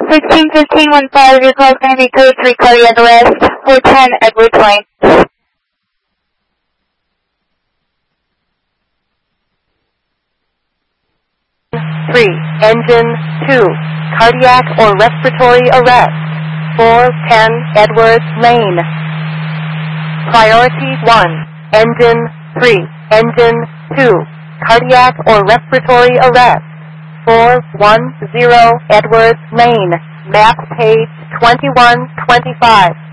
161515, your call is going to be code 3 cardiac arrest, 410 Edwards Lane. 3, engine 2, cardiac or respiratory arrest, 410 Edwards Lane. Priority 1, engine 3, engine 2, cardiac or respiratory arrest, 410 Edwards Lane, map page 2125.